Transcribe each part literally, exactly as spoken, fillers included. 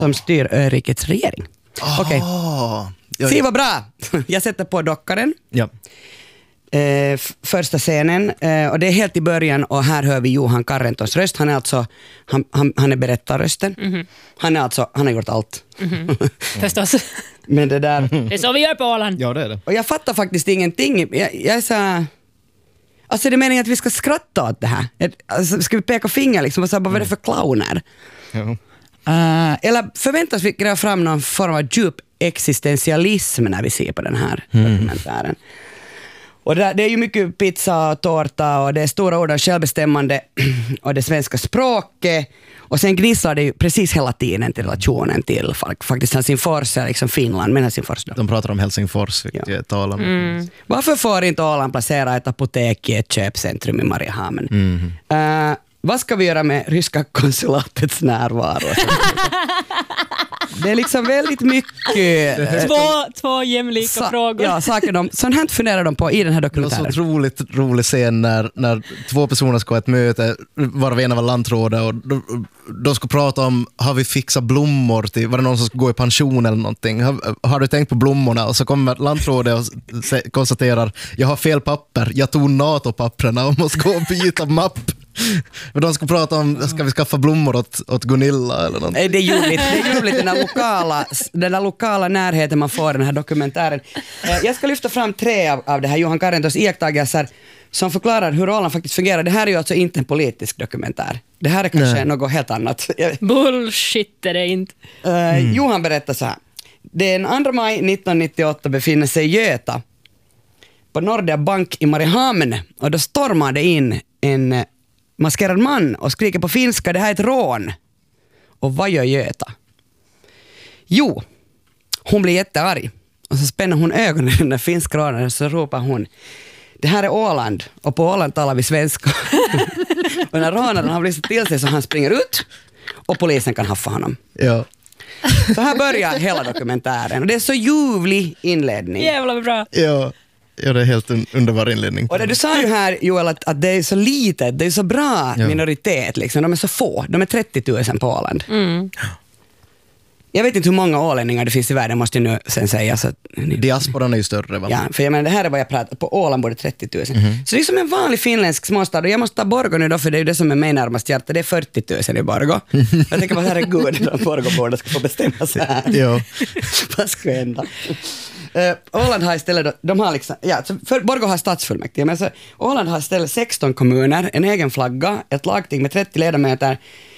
som styr örikets regering. Oh, Okej. Okay. Se vad bra! Jag sätter på dockaren. Ja. Eh, f- första scenen, eh, och det är helt i början, och här hör vi Johan Karrentons röst. Han är alltså han, han, han är berättarrösten. Mm-hmm. Han är alltså, han har gjort allt. Mm-hmm. Förstås. Men det där... Det är så vi gör på Åland. Ja, det är det. Och jag fattar faktiskt ingenting. Jag, jag är så här... Alltså det är meningen att vi ska skratta åt det här. Alltså, ska vi peka finger liksom och säga, vad är det för clowner? Ja. Uh, eller förväntas vi gräva fram någon form av djup existentialism när vi ser på den här mm. dokumentären. Och det, det är ju mycket pizza och tårta och det är stora ord om självbestämmande och det svenska språket. Och sen gnisslar det ju precis hela tiden till relationen till faktiskt Helsingfors, liksom Finland, men Helsingfors då. De pratar om Helsingfors, vilket ja. jag talar om. Mm. Varför får inte Åland placera ett apotek i ett köpcentrum i Mariehamn? Mm. Uh, vad ska vi göra med ryska konsulatets närvaro? Det är liksom väldigt mycket... Två, två jämlika sa- frågor. Ja, saker de, sånt här funderar de på i den här dokumentären. Det var så otroligt rolig scen när, när två personer ska ha ett möte, varav ena var lantrådet, och de, de ska prata om, har vi fixat blommor till, var det någon som ska gå i pension eller någonting? Har, har du tänkt på blommorna? Och så kommer lantrådet och se, konstaterar, jag har fel papper, jag tog NATO-papperna och måste gå och byta mapp. Men de ska prata om, ska vi skaffa blommor åt, åt Gunilla eller något? Nej, det är ljuvligt, det är ljuvligt den, där lokala, den där lokala närheten man får i den här dokumentären. Jag ska lyfta fram tre av, av det här Johan Karrentons iakttagelser som förklarar hur Åland faktiskt fungerar. Det här är ju alltså inte en politisk dokumentär. Det här är kanske Nej. något helt annat. Bullshit är det inte. Uh, mm. Johan berättar så här. Den andra maj nittonhundranittioåtta befinner sig Göta på Nordea Bank i Mariehamn, och då stormar det in en maskerad man och skriker på finska, det här är ett rån. Och vad gör Göta? Jo, hon blir jättearg. Och så spänner hon ögonen i den där finska rånaren och så ropar hon, det här är Åland och på Åland talar vi svenska. Och när rånaren har blivit till sig så han springer ut och polisen kan haffa honom. Ja. Så här börjar hela dokumentären och det är så ljuvlig inledning. Jävla bra. Ja. Ja, det är helt en underbar inledning. Och det du sa ju här, Joel, att, att det är så litet, det är så bra ja. minoritet, liksom. De är så få, de är trettio tusen på Åland. Mm. Jag vet inte hur många ålänningar det finns i världen, måste jag nu sen säga. Så att, diasporan är ju större, va? Ja, för jag menar, det här är vad jag pratar, på Åland borde trettio tusen. Mm-hmm. Så det är som en vanlig finländsk småstad, och jag måste ta Borgå nu då, för det är ju det som är mig närmast hjärta, det är fyrtio tusen i Borgå. Jag tänker bara, herregud, de Borgåborna ska få bestämma så här. Ja. Vad ska hända? Uh, Åland har istället, då, de har liksom, ja, så för Borgå har stadsfullmäktige, men så Åland har istället sexton kommuner, en egen flagga, ett lagting med trettio ledamöter,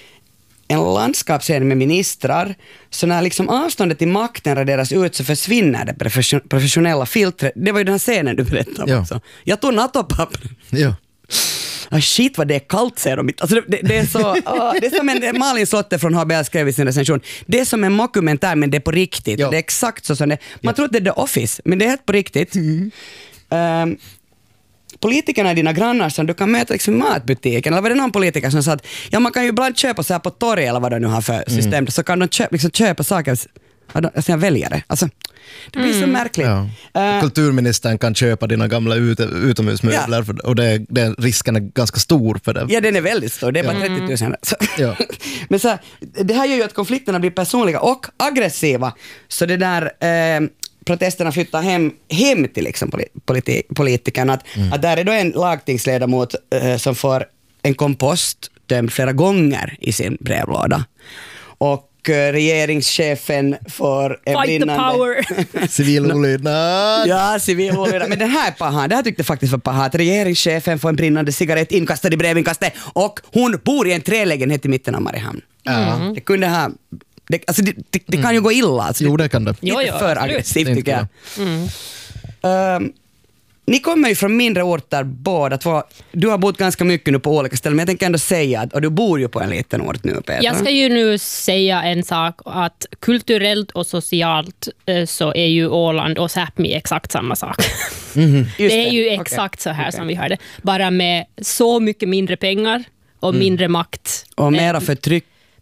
en landskapsscen med ministrar, så när liksom avståndet till makten raderas ut så försvinner det professionella filtret. Det var ju den här scenen du berättade om ja. också. Jag tog NATO-papper. Ja. Ah, shit vad det är kallt, säger de. Alltså det, det är så, ah, det är som en Malin Slotte från H B L skrev i sin recension. Det är som en mockumentär, men det är på riktigt. Ja. Det är exakt så som det. Man ja. tror att det är The Office, men det är helt på riktigt. Mm. Um, politikerna är dina grannar som du kan möta liksom i matbutiken. Eller var det någon politiker som sa att ja, man kan ju ibland köpa så här på torg eller vad de nu har för system. Mm. Så kan de köpa, liksom, köpa saker av sina väljare. Alltså, det blir mm. så märkligt. Ja. Uh, Kulturministern kan köpa dina gamla ut, utomhusmöbler ja. för, och det, det, risken är ganska stor för det. Ja, den är väldigt stor. Det är bara trettio tusen. Ja. Men så här, det här gör ju att konflikterna blir personliga och aggressiva. Så det där... Uh, protesterna flyttar hem, hem till liksom politi- politikerna. Att, mm. att där är då en lagtingsledamot uh, som får en kompost dömd flera gånger i sin brevlåda. Och uh, regeringschefen får en Fight brinnande... the power! Civil olydnad! Ja, civil olydnad. Men den här är paha. Det här tyckte jag faktiskt var paha. Att regeringschefen får en brinnande cigarett inkastad i brevinkastet och hon bor i en trälägenhet i mitten av Mariehamn. Mm. Det kunde ha... Det, alltså det, det, det kan ju gå illa. Alltså jo, det kan det. Jo, jo, för aggressivt tycker jag. Mm. Um, ni kommer ju från mindre orter båda två. Du har bott ganska mycket nu på olika ställen, men jag tänker ändå säga att och du bor ju på en liten ort nu, Petra. Jag ska ju nu säga en sak, att kulturellt och socialt så är ju Åland och Sápmi exakt samma sak. Mm-hmm. Det är ju exakt okay. så här okay. som vi har det. Bara med så mycket mindre pengar och mm. mindre makt. Och mera förtryck.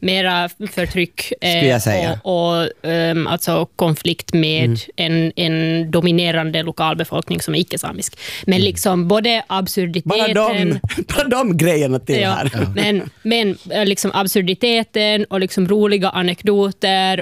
mera förtryck Skulle jag säga. och, och um, alltså konflikt med mm. en, en dominerande lokalbefolkning som är icke-samisk. Men mm. liksom både absurditeten... Bara de, bara de grejerna till ja, här. Men, men liksom absurditeten och liksom roliga anekdoter